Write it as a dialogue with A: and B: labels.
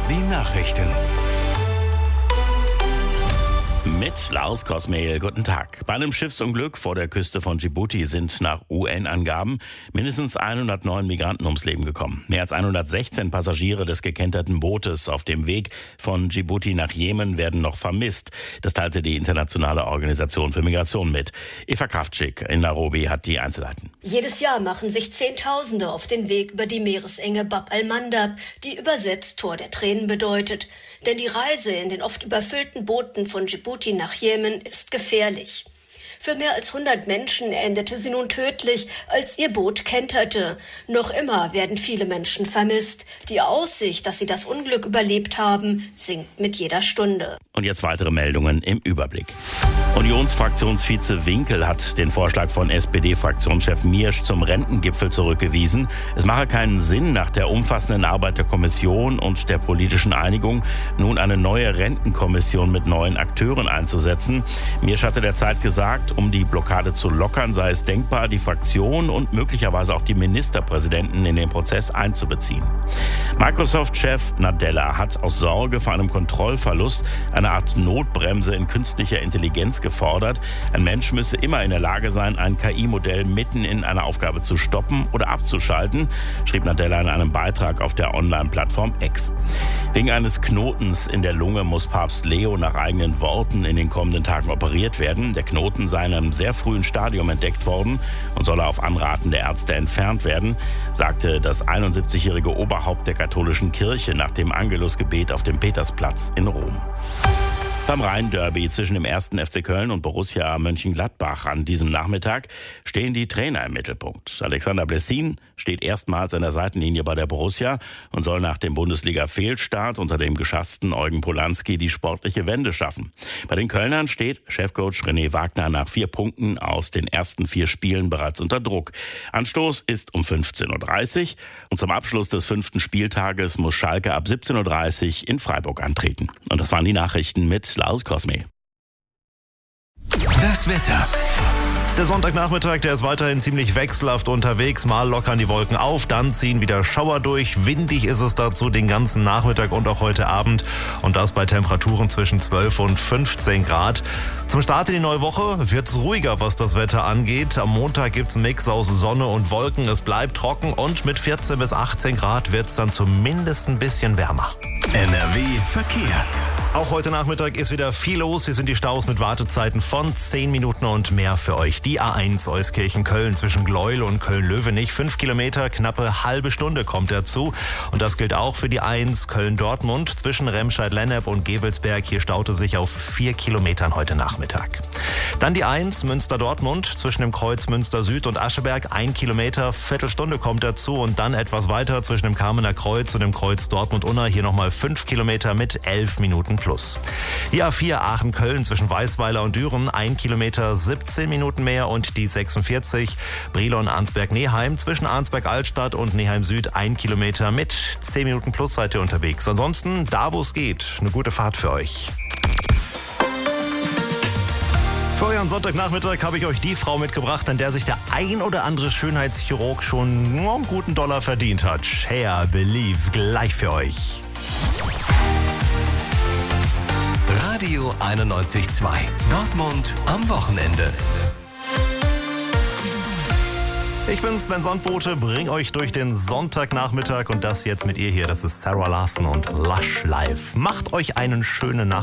A: Die Nachrichten.
B: Mit Lars Kosmehl, guten Tag. Bei einem Schiffsunglück vor der Küste von Djibouti sind nach UN-Angaben mindestens 109 Migranten ums Leben gekommen. Mehr als 116 Passagiere des gekenterten Bootes auf dem Weg von Djibouti nach Jemen werden noch vermisst. Das teilte die Internationale Organisation für Migration mit. Eva Kraftschick in Nairobi hat die Einzelheiten.
C: Jedes Jahr machen sich Zehntausende auf den Weg über die Meeresenge Bab al-Mandab, die übersetzt Tor der Tränen bedeutet. Denn die Reise in den oft überfüllten Booten von Djibouti nach Jemen ist gefährlich. Für mehr als 100 Menschen endete sie nun tödlich, als ihr Boot kenterte. Noch immer werden viele Menschen vermisst. Die Aussicht, dass sie das Unglück überlebt haben, sinkt mit jeder Stunde.
B: Und jetzt weitere Meldungen im Überblick. Unionsfraktionsvize Winkel hat den Vorschlag von SPD-Fraktionschef Miersch zum Rentengipfel zurückgewiesen. Es mache keinen Sinn, nach der umfassenden Arbeit der Kommission und der politischen Einigung nun eine neue Rentenkommission mit neuen Akteuren einzusetzen. Miersch hatte derzeit gesagt, um die Blockade zu lockern, sei es denkbar, die Fraktion und möglicherweise auch die Ministerpräsidenten in den Prozess einzubeziehen. Microsoft-Chef Nadella hat aus Sorge vor einem Kontrollverlust eine Art Notbremse in künstlicher Intelligenz gefordert. Ein Mensch müsse immer in der Lage sein, ein KI-Modell mitten in einer Aufgabe zu stoppen oder abzuschalten, schrieb Nadella in einem Beitrag auf der Online-Plattform X. Wegen eines Knotens in der Lunge muss Papst Leo nach eigenen Worten in den kommenden Tagen operiert werden. Der Knoten sei in einem sehr frühen Stadium entdeckt worden und solle auf Anraten der Ärzte entfernt werden, sagte das 71-jährige Oberhaupt der katholischen Kirche nach dem Angelusgebet auf dem Petersplatz in Rom. Beim Rhein-Derby zwischen dem 1. FC Köln und Borussia Mönchengladbach an diesem Nachmittag stehen die Trainer im Mittelpunkt. Alexander Blessin steht erstmals an der Seitenlinie bei der Borussia und soll nach dem Bundesliga-Fehlstart unter dem geschassten Eugen Polanski die sportliche Wende schaffen. Bei den Kölnern steht Chefcoach René Wagner nach 4 Punkten aus den ersten 4 Spielen bereits unter Druck. Anstoß ist um 15.30 Uhr und zum Abschluss des 5. Spieltages muss Schalke ab 17.30 Uhr in Freiburg antreten. Und das waren die Nachrichten mit Lars Kosmehl.
A: Das Wetter.
D: Der Sonntagnachmittag, der ist weiterhin ziemlich wechselhaft unterwegs. Mal lockern die Wolken auf, dann ziehen wieder Schauer durch. Windig ist es dazu den ganzen Nachmittag und auch heute Abend. Und das bei Temperaturen zwischen 12 und 15 Grad. Zum Start in die neue Woche wird es ruhiger, was das Wetter angeht. Am Montag gibt es einen Mix aus Sonne und Wolken. Es bleibt trocken und mit 14 bis 18 Grad wird es dann zumindest ein bisschen wärmer.
A: NRW Verkehr.
D: Auch heute Nachmittag ist wieder viel los. Hier sind die Staus mit Wartezeiten von 10 Minuten und mehr für euch. Die A1 Euskirchen-Köln zwischen Gleuel und Köln-Löwenich. 5 Kilometer, knappe halbe Stunde kommt dazu. Und das gilt auch für die A1 Köln-Dortmund zwischen Remscheid-Lennep und Gebelsberg. Hier staute sich auf 4 Kilometern heute Nachmittag. Dann die A1 Münster-Dortmund zwischen dem Kreuz Münster-Süd und Ascheberg. 1 Kilometer, Viertelstunde kommt dazu. Und dann etwas weiter zwischen dem Kamener Kreuz und dem Kreuz Dortmund-Unna. Hier nochmal 5 Kilometer mit 11 Minuten plus. Die A4 Aachen-Köln zwischen Weißweiler und Düren, 1 Kilometer, 17 Minuten mehr. Und die 46 Brilon-Arnsberg-Neheim zwischen Arnsberg-Altstadt und Neheim-Süd, 1 Kilometer mit 10 Minuten plus seid ihr unterwegs. Ansonsten, da wo es geht, eine gute Fahrt für euch. Für euren Sonntagnachmittag habe ich euch die Frau mitgebracht, an der sich der ein oder andere Schönheitschirurg schon einen guten $1 verdient hat. Cher Believe, gleich für euch.
A: Radio 91.2. Dortmund am Wochenende.
D: Ich bin Sven Sandbote, bring euch durch den Sonntagnachmittag und das jetzt mit ihr hier, das ist Sarah Larson und Lush Live. Macht euch einen schönen Nachmittag.